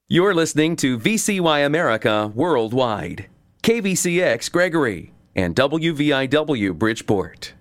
You're listening to VCY America Worldwide, KVCX Gregory, and WVIW Bridgeport.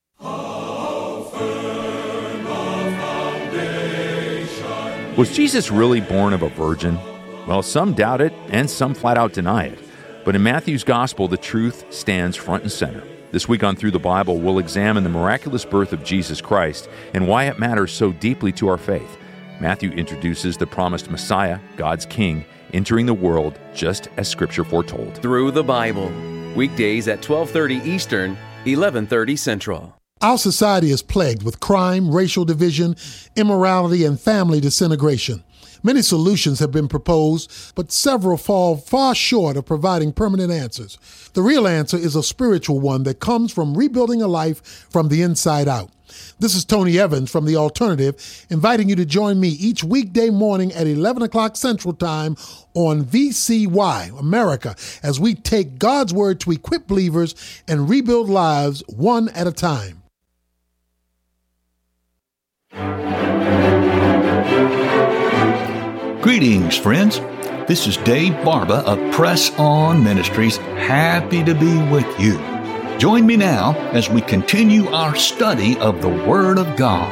Was Jesus really born of a virgin? Well, some doubt it, and some flat out deny it. But in Matthew's Gospel, the truth stands front and center. This week on Through the Bible, we'll examine the miraculous birth of Jesus Christ and why it matters so deeply to our faith. Matthew introduces the promised Messiah, God's King, entering the world just as Scripture foretold. Through the Bible, weekdays at 12:30 Eastern, 11:30 Central. Our society is plagued with crime, racial division, immorality, and family disintegration. Many solutions have been proposed, but several fall far short of providing permanent answers. The real answer is a spiritual one that comes from rebuilding a life from the inside out. This is Tony Evans from The Alternative, inviting you to join me each weekday morning at 11 o'clock Central Time on VCY America as we take God's Word to equip believers and rebuild lives one at a time. Greetings, friends. This is Dave Barba of Press On Ministries. Happy to be with you. Join me now as we continue our study of the Word of God.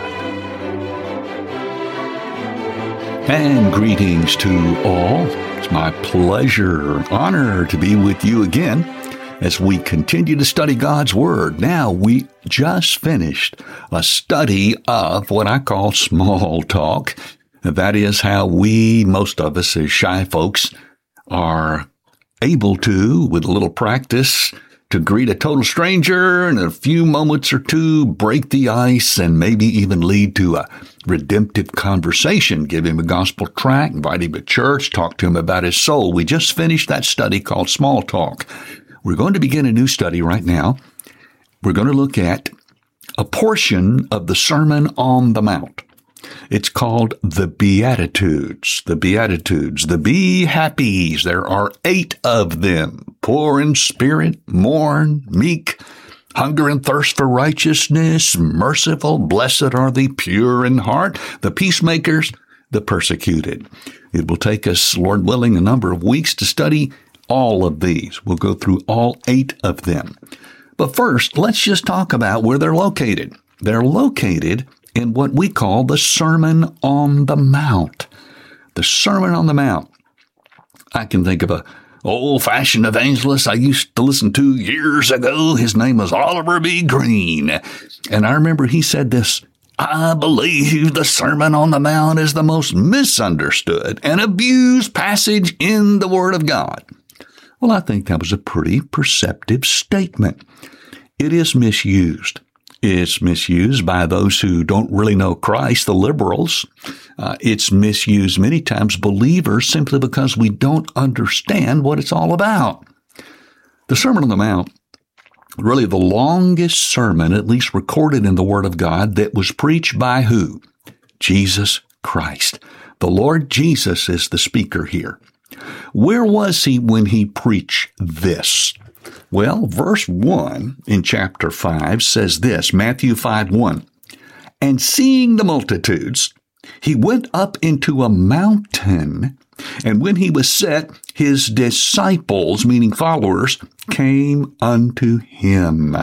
And greetings to all. It's my pleasure, honor to be with you again as we continue to study God's Word. Now, we just finished a study of what I call small talk. That is how we, most of us as shy folks, are able to, with a little practice, to greet a total stranger and in a few moments or two break the ice and maybe even lead to a redemptive conversation. Give him a gospel tract, invite him to church, talk to him about his soul. We just finished that study called Small Talk. We're going to begin a new study right now. We're going to look at a portion of the Sermon on the Mount. It's called the Beatitudes. The Beatitudes, the Be Happies. There are 8 of them. Poor in spirit, mourn, meek, hunger and thirst for righteousness, merciful, blessed are the pure in heart, the peacemakers, the persecuted. It will take us, Lord willing, a number of weeks to study all of these. We'll go through all 8 of them. But first, let's just talk about where they're located. They're located in what we call the Sermon on the Mount. The Sermon on the Mount. I can think of a old-fashioned evangelist I used to listen to years ago. His name was Oliver B. Green. And I remember he said this, "I believe the Sermon on the Mount is the most misunderstood and abused passage in the Word of God." Well, I think that was a pretty perceptive statement. It is misused. It's misused by those who don't really know Christ, the liberals. It's misused many times believers simply because we don't understand what it's all about. The Sermon on the Mount, really the longest sermon, at least recorded in the Word of God, that was preached by who? Jesus Christ. The Lord Jesus is the speaker here. Where was he when he preached this? Well, verse 1 in chapter 5 says this, Matthew 5:1, "And seeing the multitudes, he went up into a mountain, and when he was set, his disciples," meaning followers, "came unto him."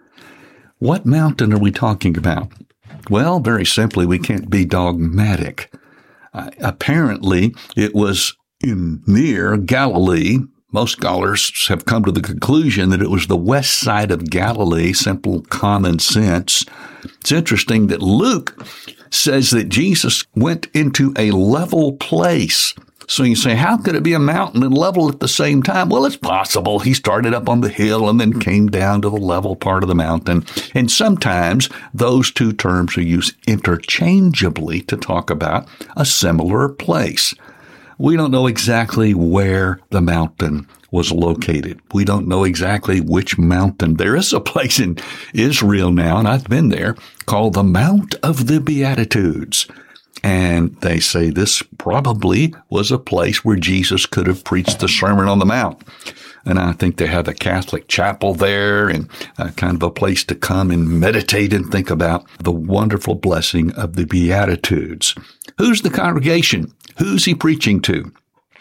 What mountain are we talking about? Well, very simply, we can't be dogmatic. Apparently, it was near Galilee. Most scholars have come to the conclusion that it was the west side of Galilee, simple common sense. It's interesting that Luke says that Jesus went into a level place. So you say, how could it be a mountain and level at the same time? Well, it's possible. He started up on the hill and then came down to the level part of the mountain. And sometimes those two terms are used interchangeably to talk about a similar place. We don't know exactly where the mountain was located. We don't know exactly which mountain. There is a place in Israel now, and I've been there, called the Mount of the Beatitudes. And they say this probably was a place where Jesus could have preached the Sermon on the Mount. And I think they have a Catholic chapel there and kind of a place to come and meditate and think about the wonderful blessing of the Beatitudes. Who's the congregation? Who's he preaching to?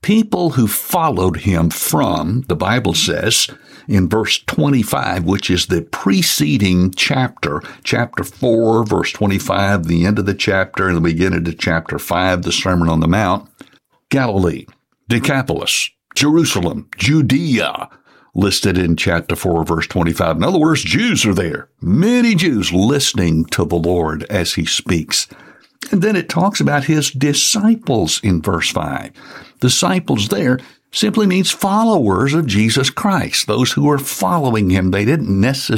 people who followed him from, the Bible says, in verse 25, which is the preceding chapter, chapter 4, verse 25, the end of the chapter, and the beginning of chapter 5, the Sermon on the Mount, Galilee, Decapolis, Jerusalem, Judea, listed in chapter 4, verse 25. In other words, Jews are there. Many Jews listening to the Lord as he speaks. And then it talks about his disciples in verse 5. Disciples there simply means followers of Jesus Christ, those who are following him. They didn't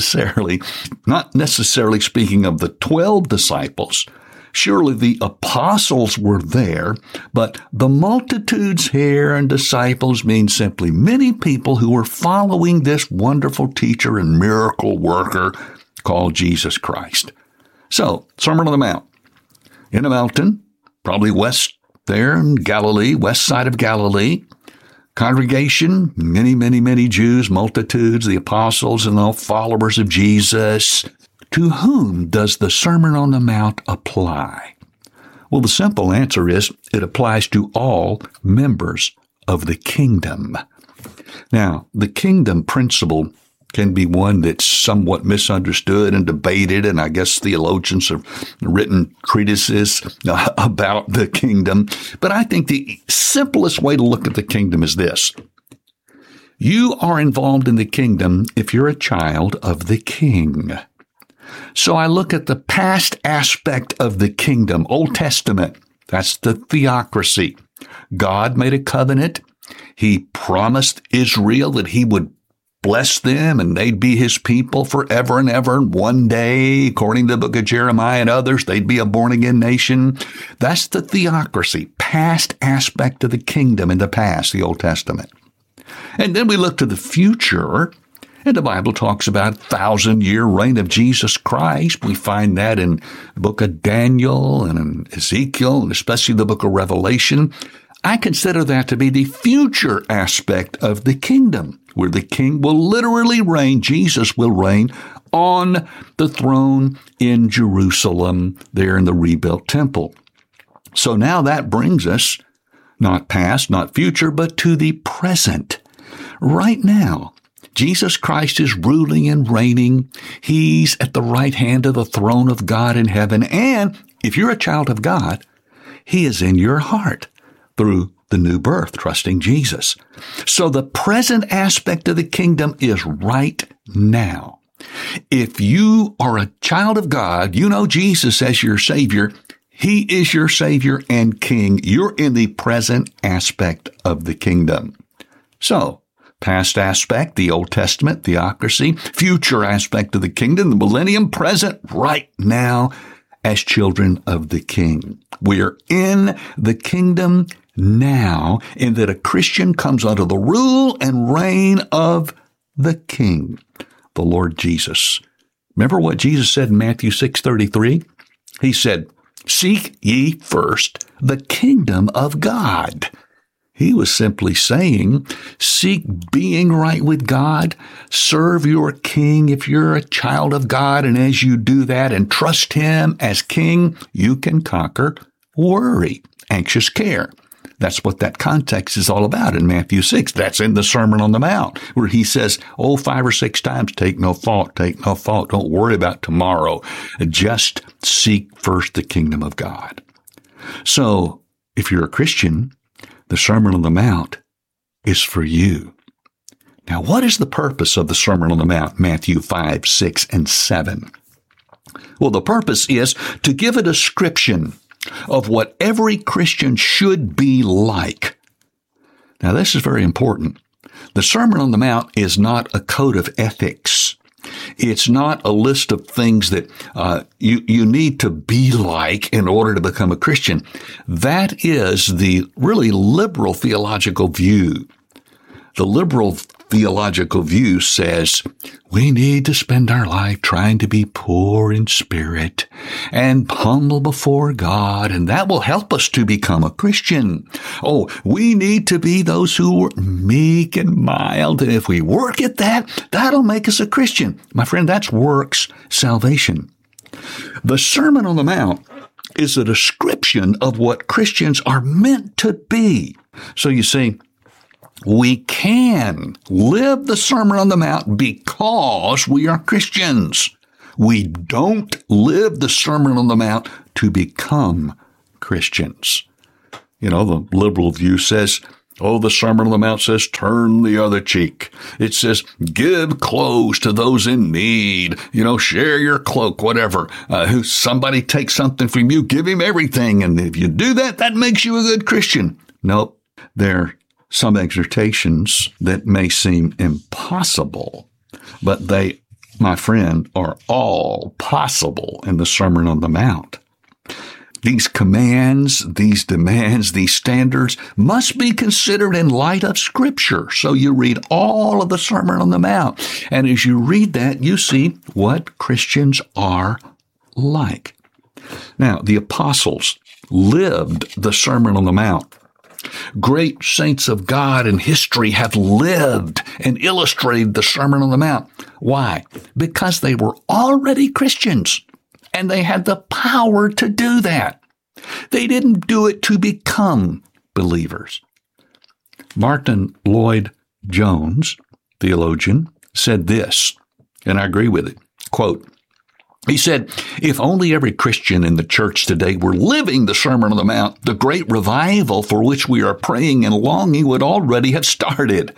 not necessarily speaking of the 12 disciples. Surely the apostles were there, but the multitudes here and disciples mean simply many people who were following this wonderful teacher and miracle worker called Jesus Christ. So, Sermon on the Mount. In a mountain, probably west there in Galilee, west side of Galilee. Congregation, many Jews, multitudes, the apostles and all followers of Jesus. To whom does the Sermon on the Mount apply? Well, the simple answer is it applies to all members of the kingdom. Now, the kingdom principle can be one that's somewhat misunderstood and debated, and I guess theologians have written treatises about the kingdom. But I think the simplest way to look at the kingdom is this. You are involved in the kingdom if you're a child of the king. So I look at the past aspect of the kingdom, Old Testament. That's the theocracy. God made a covenant. He promised Israel that he would bless them and they'd be his people forever and ever. And one day, according to the book of Jeremiah and others, they'd be a born-again nation. That's the theocracy, past aspect of the kingdom in the past, the Old Testament. And then we look to the future, and the Bible talks about 1,000-year reign of Jesus Christ. We find that in the book of Daniel and in Ezekiel, and especially the book of Revelation. I consider that to be the future aspect of the kingdom, where the king will literally reign, Jesus will reign on the throne in Jerusalem, there in the rebuilt temple. So now that brings us, not past, not future, but to the present. Right now, Jesus Christ is ruling and reigning. He's at the right hand of the throne of God in heaven. And if you're a child of God, he is in your heart through the new birth, trusting Jesus. So the present aspect of the kingdom is right now. If you are a child of God, you know Jesus as your Savior. He is your Savior and King. You're in the present aspect of the kingdom. So, past aspect, the Old Testament, theocracy, future aspect of the kingdom, the millennium, present, right now, as children of the King. We're in the kingdom now, in that a Christian comes under the rule and reign of the King, the Lord Jesus. Remember what Jesus said in Matthew 6:33? He said, "Seek ye first the kingdom of God." He was simply saying, seek being right with God, serve your king if you're a child of God, and as you do that and trust him as king, you can conquer worry, anxious care. That's what that context is all about in Matthew 6. That's in the Sermon on the Mount, where he says, 5 or 6 times, take no thought, don't worry about tomorrow. Just seek first the kingdom of God. So, if you're a Christian, the Sermon on the Mount is for you. Now, what is the purpose of the Sermon on the Mount, Matthew 5, 6, and 7? Well, the purpose is to give a description of what every Christian should be like. Now, this is very important. The Sermon on the Mount is not a code of ethics. It's not a list of things that you need to be like in order to become a Christian. That is the really liberal theological view. The liberal theological view says we need to spend our life trying to be poor in spirit and humble before God, and that will help us to become a Christian. We need to be those who are meek and mild, and if we work at that, that'll make us a Christian. My friend, that's works salvation. The Sermon on the Mount is a description of what Christians are meant to be. So you see, we can live the Sermon on the Mount because we are Christians. We don't live the Sermon on the Mount to become Christians. You know, the liberal view says, oh, the Sermon on the Mount says, turn the other cheek. It says, give clothes to those in need. You know, share your cloak, whatever. Somebody takes something from you, give him everything. And if you do that, that makes you a good Christian. Nope. There are some exhortations that may seem impossible, but they, my friend, are all possible in the Sermon on the Mount. These commands, these demands, these standards must be considered in light of Scripture. So you read all of the Sermon on the Mount, and as you read that, you see what Christians are like. Now, the apostles lived the Sermon on the Mount. Great saints of God in history have lived and illustrated the Sermon on the Mount. Why? Because they were already Christians. And they had the power to do that. They didn't do it to become believers. Martin Lloyd-Jones, theologian, said this, and I agree with it. Quote, he said, if only every Christian in the church today were living the Sermon on the Mount, the great revival for which we are praying and longing would already have started.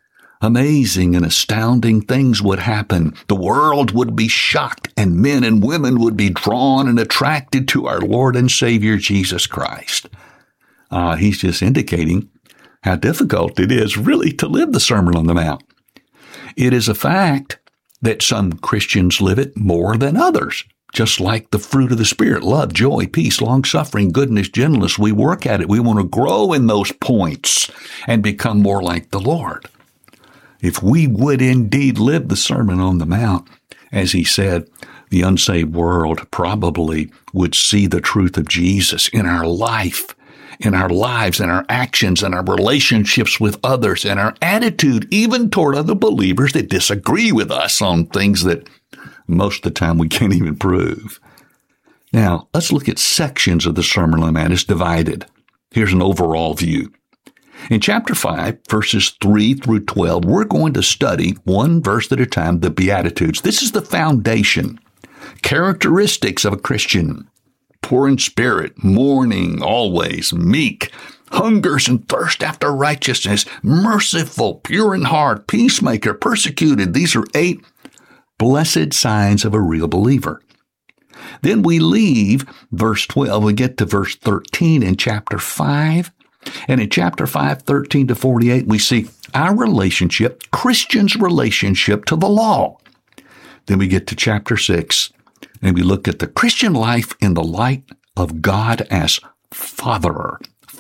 Amazing and astounding things would happen. The world would be shocked, and men and women would be drawn and attracted to our Lord and Savior, Jesus Christ. He's just indicating how difficult it is really to live the Sermon on the Mount. It is a fact that some Christians live it more than others. Just like the fruit of the Spirit, love, joy, peace, long-suffering, goodness, gentleness, we work at it. We want to grow in those points and become more like the Lord. If we would indeed live the Sermon on the Mount, as he said, the unsaved world probably would see the truth of Jesus in our life, in our lives, in our actions, in our relationships with others, and our attitude even toward other believers that disagree with us on things that most of the time we can't even prove. Now, let's look at sections of the Sermon on the Mount. It's divided. Here's an overall view. In chapter 5, verses 3 through 12, we're going to study one verse at a time, the Beatitudes. This is the foundation, characteristics of a Christian. Poor in spirit, mourning always, meek, hungers and thirst after righteousness, merciful, pure in heart, peacemaker, persecuted. These are 8 blessed signs of a real believer. Then we leave verse 12, we get to verse 13 in chapter 5. And in chapter 5, 13 to 48, we see our relationship, Christians' relationship to the law. Then we get to chapter 6, and we look at the Christian life in the light of God as Father.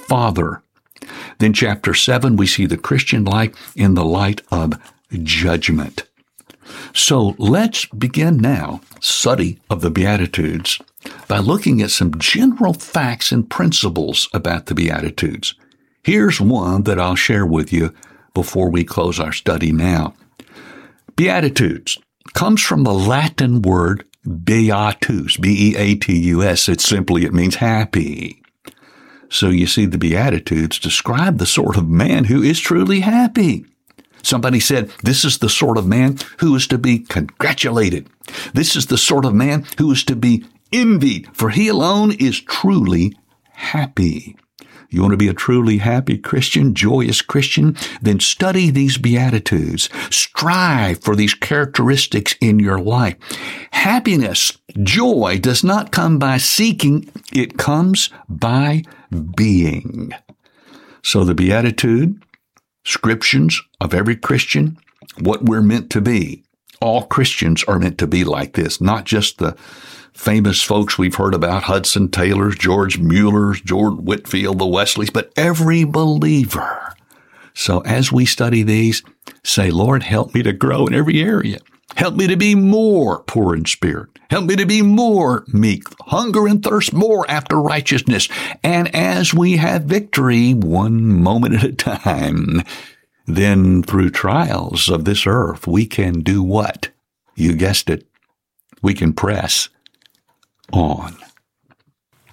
Then chapter 7, we see the Christian life in the light of judgment. So let's begin now study of the Beatitudes by looking at some general facts and principles about the Beatitudes. Here's one that I'll share with you before we close our study now. Beatitudes comes from the Latin word beatus, B-E-A-T-U-S. It means happy. So you see, the Beatitudes describe the sort of man who is truly happy. Somebody said, this is the sort of man who is to be congratulated. This is the sort of man who is to be envied, for he alone is truly happy. You want to be a truly happy Christian, joyous Christian? Then study these Beatitudes. Strive for these characteristics in your life. Happiness, joy does not come by seeking. It comes by being. So the Beatitude, descriptions of every Christian, what we're meant to be. All Christians are meant to be like this, not just the famous folks we've heard about, Hudson Taylors, George Muellers, George Whitefield, the Wesleys, but every believer. So as we study these, say, Lord, help me to grow in every area. Help me to be more poor in spirit. Help me to be more meek, hunger and thirst more after righteousness. And as we have victory, one moment at a time, then through trials of this earth, we can do what? You guessed it. We can press on.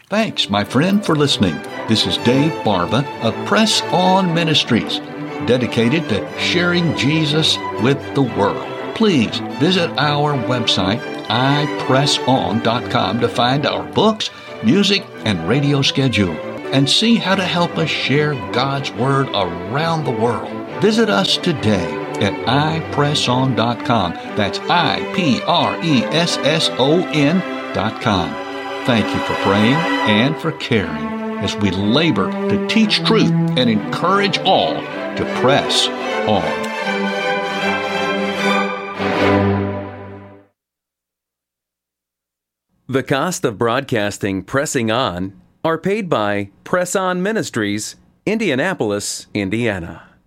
Thanks, my friend, for listening. This is Dave Barba of Press On Ministries, dedicated to sharing Jesus with the world. Please visit our website, ipresson.com, to find our books, music, and radio schedule, and see how to help us share God's Word around the world. Visit us today at ipresson.com. That's ipresson.com. Thank you for praying and for caring as we labor to teach truth and encourage all to press on. The cost of broadcasting Pressing On are paid by Press On Ministries, Indianapolis, Indiana.